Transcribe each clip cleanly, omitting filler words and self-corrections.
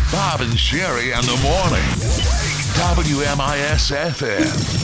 Bob and Sherry in the morning. WMIS-FM,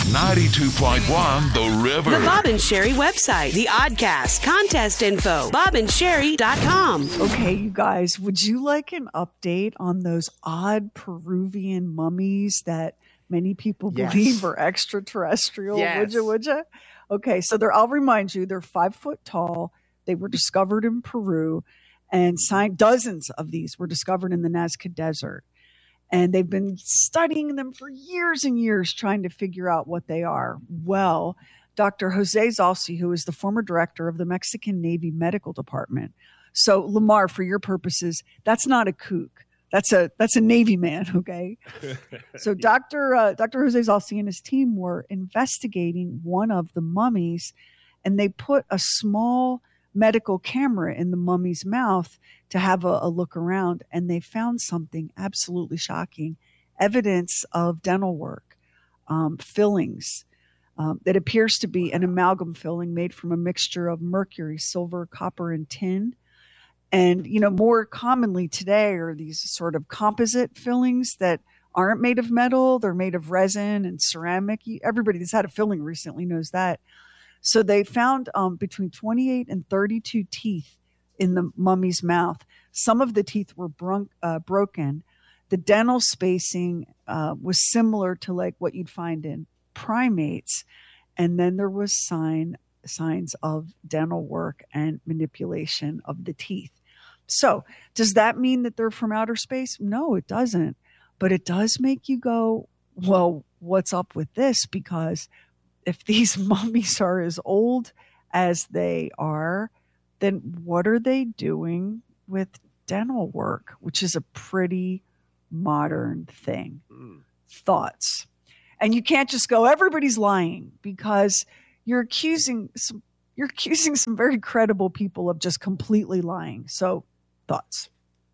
92.1 The River. The Bob and Sherry website, the Oddcast, contest info, bobandSherry.com. Okay, you guys, would you like an update on those odd Peruvian mummies that many people believe are extraterrestrial? Yes. Would you? Okay, so I'll remind you, they're 5 foot tall. They were discovered in Peru, and dozens of these were discovered in the Nazca Desert. And they've been studying them for years and years, trying to figure out what they are. Well, Dr. Jose Zalci, who is the former director of the Mexican Navy Medical Department. So, Lamar, for your purposes, that's not a kook. That's a Navy man, okay? So Dr. Jose Zalci and his team were investigating one of the mummies, and they put a small medical camera in the mummy's mouth to have a look around, and they found something absolutely shocking, evidence of dental work, fillings that appears to be an amalgam filling made from a mixture of mercury, silver, copper, and tin. And, more commonly today are these sort of composite fillings that aren't made of metal. They're made of resin and ceramic. Everybody that's had a filling recently knows that. So they found between 28 and 32 teeth in the mummy's mouth. Some of the teeth were broken. The dental spacing was similar to like what you'd find in primates. And then there was signs of dental work and manipulation of the teeth. So does that mean that they're from outer space? No, it doesn't. But it does make you go, well, what's up with this? Because if these mummies are as old as they are, then what are they doing with dental work, which is a pretty modern thing? Thoughts? And you can't just go, everybody's lying, because you're accusing some very credible people of just completely lying. So, thoughts?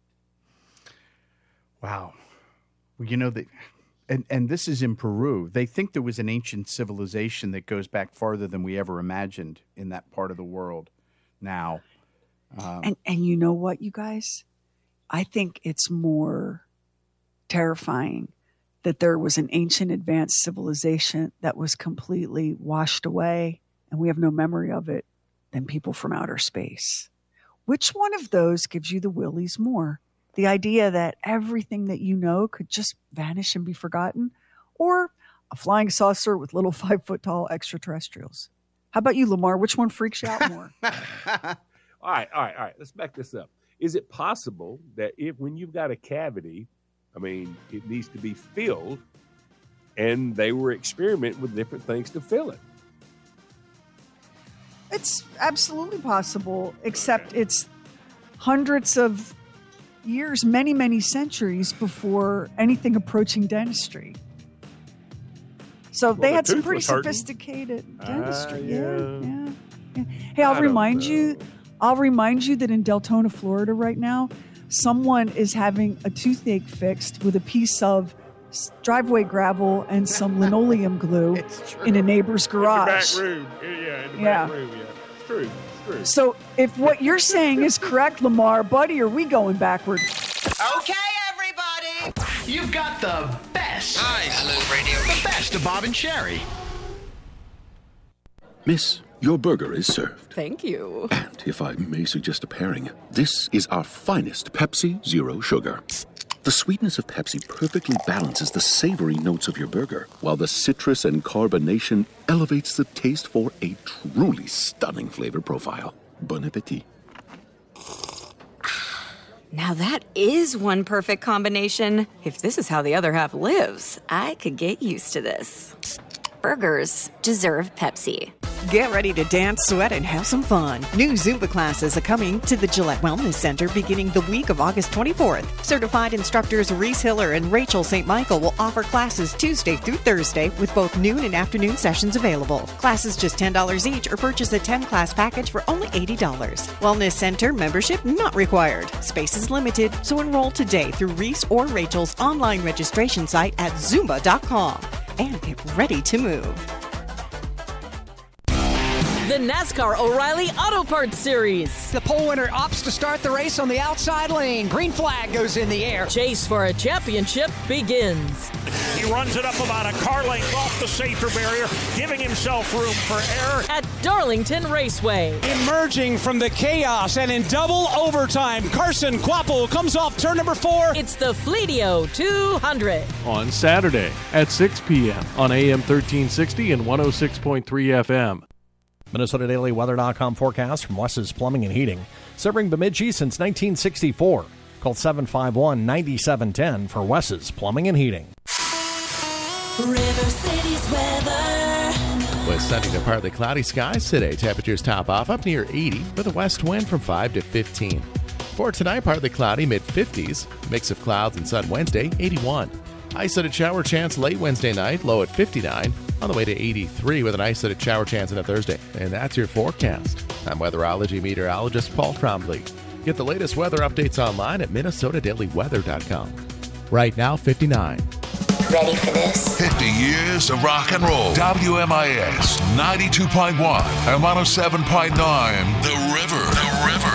Wow. Well, and this is in Peru. They think there was an ancient civilization that goes back farther than we ever imagined in that part of the world. Now, and you know what, you guys? I think it's more terrifying that there was an ancient advanced civilization that was completely washed away and we have no memory of it than people from outer space. Which one of those gives you the willies more? The idea that everything that you know could just vanish and be forgotten, or a flying saucer with little 5 foot tall extraterrestrials? How about you, Lamar? Which one freaks you out more? All right. Let's back this up. Is it possible that when you've got a cavity, it needs to be filled, and they were experimenting with different things to fill it? It's absolutely possible, except it's hundreds of years, many, many centuries before anything approaching dentistry. So they had some pretty sophisticated dentistry. Yeah. Hey, I'll remind you that in Deltona, Florida right now, someone is having a toothache fixed with a piece of driveway gravel and some linoleum glue in a neighbor's garage. In the back room. It's true. So if what you're saying is correct, Lamar, buddy, are we going backwards? Okay, everybody. You've got the best. Hi, hello, radio. The best of Bob and Sherry. Miss, your burger is served. Thank you. And if I may suggest a pairing, this is our finest Pepsi Zero Sugar. The sweetness of Pepsi perfectly balances the savory notes of your burger, while the citrus and carbonation elevates the taste for a truly stunning flavor profile. Bon appetit. Now that is one perfect combination. If this is how the other half lives, I could get used to this. Burgers deserve Pepsi. Get ready to dance, sweat, and have some fun. New Zumba classes are coming to the Gillette Wellness Center beginning the week of August 24th. Certified instructors Reese Hiller and Rachel St. Michael will offer classes Tuesday through Thursday with both noon and afternoon sessions available. Classes just $10 each or purchase a 10-class package for only $80. Wellness Center membership not required. Space is limited, so enroll today through Reese or Rachel's online registration site at Zumba.com and get ready to move. The NASCAR O'Reilly Auto Parts Series. The pole winner opts to start the race on the outside lane. Green flag goes in the air. Chase for a championship begins. He runs it up about a car length off the safety barrier, giving himself room for error. At Darlington Raceway. Emerging from the chaos and in double overtime, Carson Kvapil comes off turn number 4. It's the Fleetio 200. On Saturday at 6 p.m. on AM 1360 and 106.3 FM. MinnesotaDailyWeather.com forecast from Wes's Plumbing and Heating. Serving Bemidji since 1964. Call 751-9710 for Wes's Plumbing and Heating. River City's weather. With sunny to partly cloudy skies today. Temperatures top off up near 80 with a west wind from 5 to 15. For tonight, partly cloudy, mid-50s. Mix of clouds and sun Wednesday, 81. Isolated shower chance late Wednesday night, low at 59. On the way to 83 with an isolated shower chance on a Thursday. And that's your forecast. I'm weatherology meteorologist Paul Trombley. Get the latest weather updates online at MinnesotaDailyWeather.com. Right now, 59. Ready for this? 50 years of rock and roll. WMIS 92.1 and 107.9. The River.